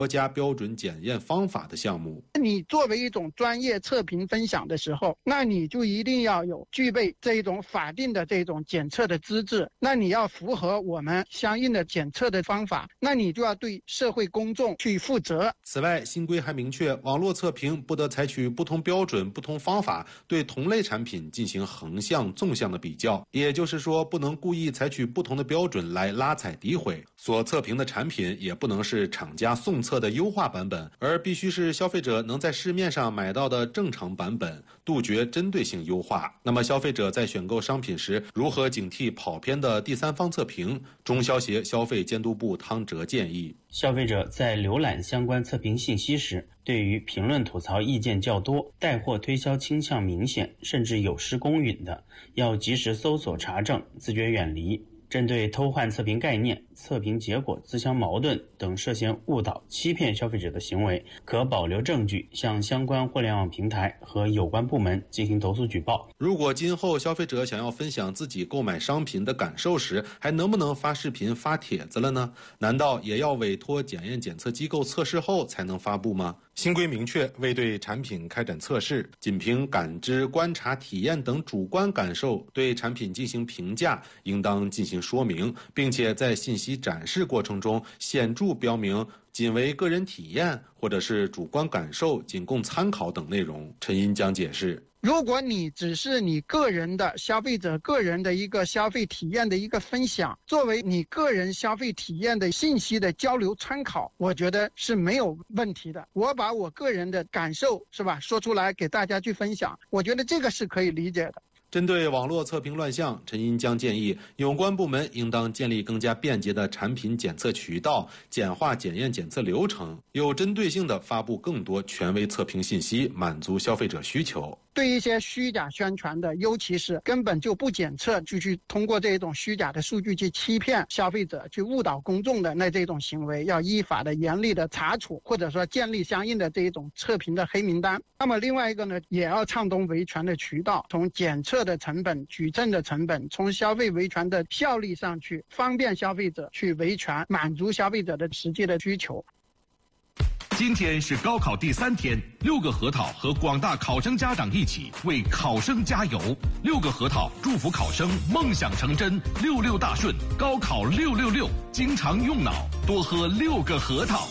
国家标准检验方法的项目。 你作为一种专业测评分享的时候，那你就一定要具备这一种法定的这种检测的资质，那你要符合我们相应的检测的方法，那你就要对社会公众去负责。 此外，新规还明确，网络测评不得采取不同标准、不同方法对同类产品进行横向、纵向的比较，也就是说，不能故意采取不同的标准来拉踩诋毁。所测评的产品也不能是厂家送测的优化版本，而必须是消费者能在市面上买到的正常版本，杜绝针对性优化。那么消费者在选购商品时，如何警惕跑偏的第三方测评？中消协消费监督部汤哲建议， 消费者在浏览相关测评信息时，对于评论吐槽意见较多、带货推销倾向明显，甚至有失公允的，要及时搜索查证，自觉远离。针对偷换测评概念、测评结果自相矛盾等涉嫌误导、欺骗消费者的行为，可保留证据向相关互联网平台和有关部门进行投诉举报。 如果今后消费者想要分享自己购买商品的感受时，还能不能发视频、发帖子了呢？难道也要委托检验检测机构测试后才能发布吗？新规明确，未对产品开展测试，仅凭感知、观察、体验等主观感受对产品进行评价，应当进行说明，并且在信息展示过程中显著标明仅为个人体验或者是主观感受，仅供参考等内容。陈银江解释， 如果你只是你个人的消费者个人的一个消费体验的一个分享，作为你个人消费体验的信息的交流参考，我觉得是没有问题的。我把我个人的感受说出来给大家去分享，我觉得这个是可以理解的。 针对网络测评乱象，陈银江建议有关部门应当建立更加便捷的产品检测渠道，简化检验检测流程，有针对性地发布更多权威测评信息，满足消费者需求。 对一些虚假宣传的，尤其是根本就不检测，就去通过这种虚假的数据去欺骗消费者、去误导公众的这种行为，要依法的严厉的查处，或者说建立相应的这种测评的黑名单。那么另外一个呢，也要畅通维权的渠道，从检测的成本、举证的成本，从消费维权的效率上去方便消费者去维权，满足消费者的实际的需求。 今天是高考第3天，6个核桃和广大考生家长一起为考生加油。6个核桃祝福考生梦想成真，66大顺，高考666，经常用脑，多喝6个核桃。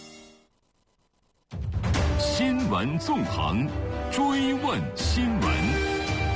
新闻纵横，追问新闻。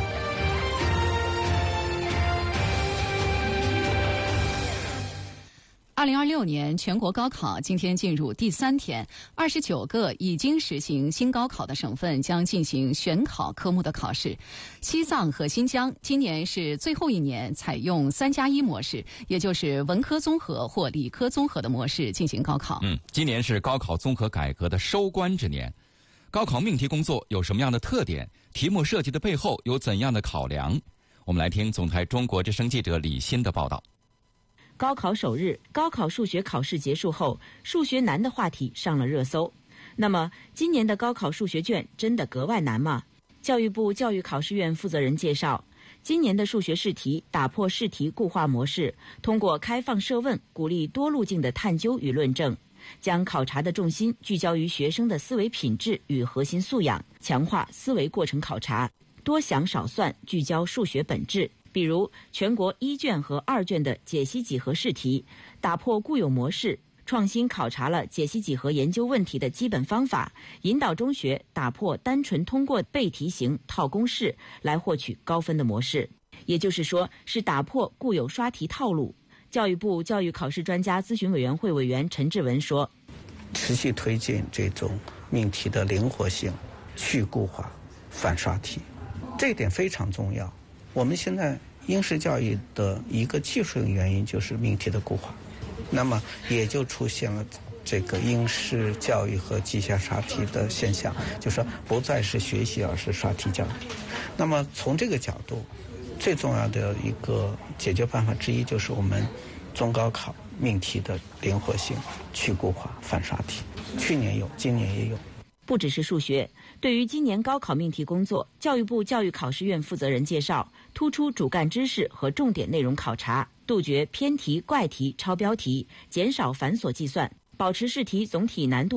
2026年全国高考今天进入第3天，29个已经实行新高考的省份将进行选考科目的考试。西藏和新疆今年是最后一年采用3+1模式，也就是文科综合或理科综合的模式进行高考。 今年是高考综合改革的收官之年。高考命题工作有什么样的特点？题目设计的背后有怎样的考量？我们来听总台中国之声记者李欣的报道。 高考首日，高考数学考试结束后，数学难的话题上了热搜。那么，今年的高考数学卷真的格外难吗？教育部教育考试院负责人介绍，今年的数学试题打破试题固化模式，通过开放设问，鼓励多路径的探究与论证，将考察的重心聚焦于学生的思维品质与核心素养，强化思维过程考察，多想少算，聚焦数学本质。比如全国1卷和2卷的解析几何试题，打破固有模式，创新考察了解析几何研究问题的基本方法，引导中学打破单纯通过背题型套公式来获取高分的模式，也就是说是打破固有刷题套路。教育部教育考试专家咨询委员会委员陈志文说， 持续推进这种命题的灵活性，去固化，反刷题，这一点非常重要。我们现在应试教育的一个技术性原因就是命题的固化，那么也就出现了这个应试教育和绩效刷题的现象，就是说不再是学习，而是刷题教育。那么从这个角度，最重要的一个解决办法之一就是我们中高考命题的灵活性，去固化，反刷题。去年有，今年也有。 不只是数学，对于今年高考命题工作，教育部教育考试院负责人介绍，突出主干知识和重点内容考察，杜绝偏题、怪题、超标题，减少繁琐计算，保持试题总体难度